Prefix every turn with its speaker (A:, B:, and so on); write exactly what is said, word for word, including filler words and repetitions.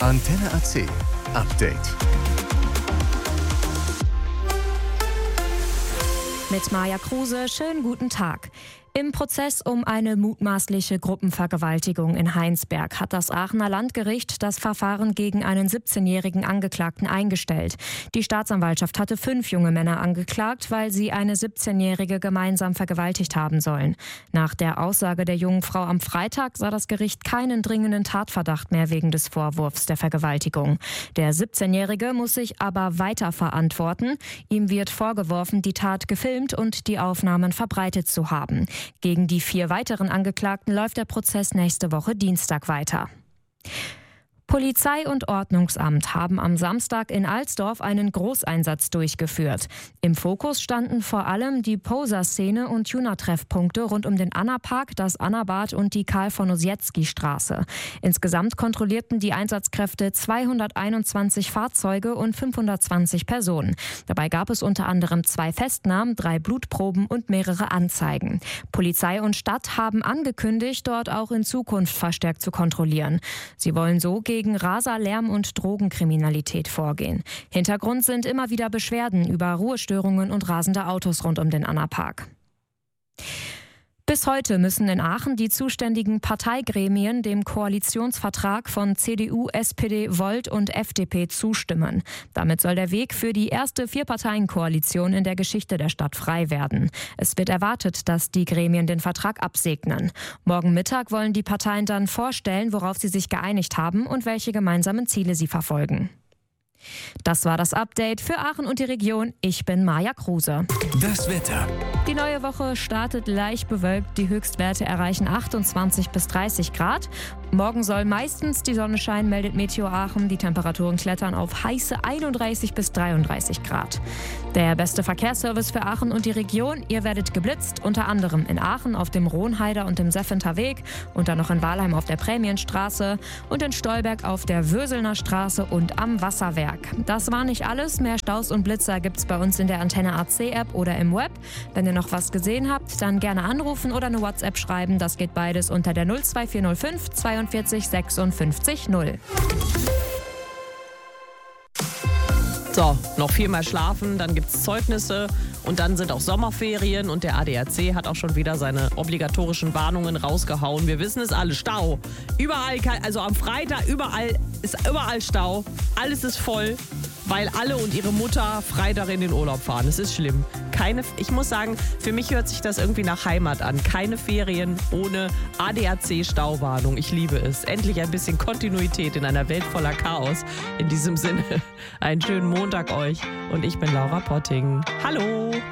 A: Antenne A C Update.
B: Mit Maja Kruse, schönen guten Tag. Im Prozess um eine mutmaßliche Gruppenvergewaltigung in Heinsberg hat das Aachener Landgericht das Verfahren gegen einen siebzehnjährigen Angeklagten eingestellt. Die Staatsanwaltschaft hatte fünf junge Männer angeklagt, weil sie eine siebzehnjährige gemeinsam vergewaltigt haben sollen. Nach der Aussage der jungen Frau am Freitag sah das Gericht keinen dringenden Tatverdacht mehr wegen des Vorwurfs der Vergewaltigung. Der siebzehnjährige muss sich aber weiter verantworten. Ihm wird vorgeworfen, die Tat gefilmt und die Aufnahmen verbreitet zu haben. Gegen die vier weiteren Angeklagten läuft der Prozess nächste Woche Dienstag weiter. Polizei und Ordnungsamt haben am Samstag in Alsdorf einen Großeinsatz durchgeführt. Im Fokus standen vor allem die Poser-Szene und Tuner-Treffpunkte rund um den Anna-Park, das Annabad und die Karl-von-Ossietzky-Straße. Insgesamt kontrollierten die Einsatzkräfte zweihunderteinundzwanzig Fahrzeuge und fünfhundertzwanzig Personen. Dabei gab es unter anderem zwei Festnahmen, drei Blutproben und mehrere Anzeigen. Polizei und Stadt haben angekündigt, dort auch in Zukunft verstärkt zu kontrollieren. Sie wollen so gegen gegen Raser, Lärm und Drogenkriminalität vorgehen. Hintergrund sind immer wieder Beschwerden über Ruhestörungen und rasende Autos rund um den Anna-Park. Bis heute müssen in Aachen die zuständigen Parteigremien dem Koalitionsvertrag von C D U, S P D, Volt und F D P zustimmen. Damit soll der Weg für die erste Vier-Parteien-Koalition in der Geschichte der Stadt frei werden. Es wird erwartet, dass die Gremien den Vertrag absegnen. Morgen Mittag wollen die Parteien dann vorstellen, worauf sie sich geeinigt haben und welche gemeinsamen Ziele sie verfolgen. Das war das Update für Aachen und die Region. Ich bin Maja Kruse.
A: Das Wetter.
B: Die neue Woche startet leicht bewölkt. Die Höchstwerte erreichen achtundzwanzig bis dreißig Grad. Morgen soll meistens die Sonne scheinen, meldet Meteo Aachen. Die Temperaturen klettern auf heiße einunddreißig bis dreiunddreißig Grad. Der beste Verkehrsservice für Aachen und die Region. Ihr werdet geblitzt, unter anderem in Aachen auf dem Rohnheider und dem Seffenter Weg und dann noch in Walheim auf der Prämienstraße und in Stolberg auf der Würselner Straße und am Wasserwerk. Das war nicht alles. Mehr Staus und Blitzer gibt's bei uns in der Antenne A C App oder im Web. Wenn ihr noch was gesehen habt, dann gerne anrufen oder eine WhatsApp schreiben. Das geht beides unter der null zwei vier null fünf zweiundvierzig sechsundfünfzig null.
C: So, noch viermal schlafen, dann gibt's Zeugnisse und dann sind auch Sommerferien und der A D A C hat auch schon wieder seine obligatorischen Warnungen rausgehauen. Wir wissen es alle, Stau. Überall, also am Freitag, überall ist überall Stau. Alles ist voll, weil alle und ihre Mutter Freitag in den Urlaub fahren. Es ist schlimm. Keine, ich muss sagen, für mich hört sich das irgendwie nach Heimat an. Keine Ferien ohne A D A C-Stauwarnung. Ich liebe es. Endlich ein bisschen Kontinuität in einer Welt voller Chaos. In diesem Sinne, einen schönen Montag euch. Und ich bin Laura Potting. Hallo!